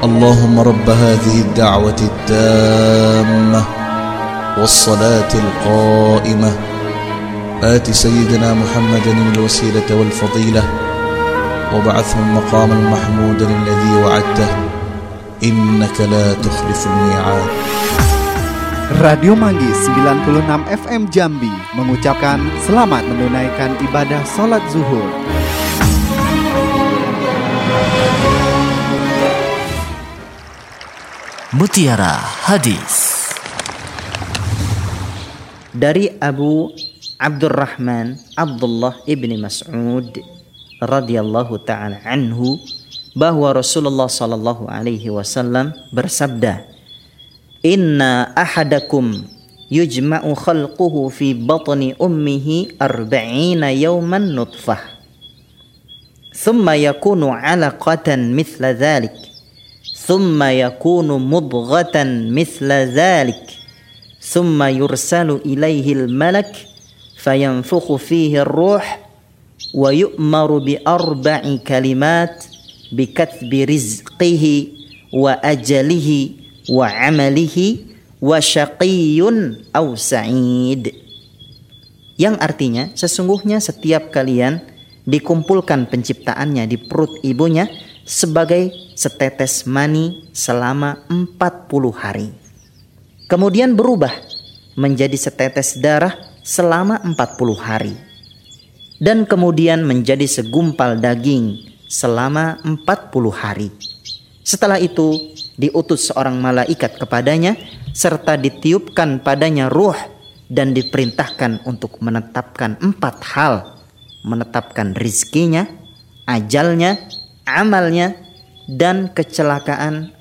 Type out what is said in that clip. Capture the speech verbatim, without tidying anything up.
اللهم رب هذه الدعوة التامة والصلاة القائمة آت سيدنا محمدا الوسيلة والفضيلة وابعثه المقام المحمود الذي وعدته إنك لا تخلف الميعاد. Radio Manggis sembilan puluh enam F M Jambi mengucapkan selamat menunaikan ibadah sholat zuhur. Mutiara Hadis dari Abu Abdurrahman Abdullah ibni Mas'ud radhiyallahu ta'ala anhu bahwa Rasulullah sallallahu alaihi wasallam bersabda, Inna ahadakum yujma'u khalquhu fi batni ummihi arba'ina yawman nutfah thumma yakunu 'alaqatan mithla dhalik thumma yakunu mudghatan mithla dhalik thumma yursalu ilayhi al-malak fayanfukhu fihi ar-ruh wa yu'maru bi arba'i kalimat bi katbi rizqihi wa ajalihi wa amalihi wa syaqiyun aw sa'id, yang artinya sesungguhnya setiap kalian dikumpulkan penciptaannya di perut ibunya sebagai setetes mani selama empat puluh hari, kemudian berubah menjadi setetes darah selama empat puluh hari, dan kemudian menjadi segumpal daging selama empat puluh hari. Setelah itu diutus seorang malaikat kepadanya serta ditiupkan padanya ruh dan diperintahkan untuk menetapkan empat hal, menetapkan rizkinya, ajalnya, amalnya, dan kecelakaan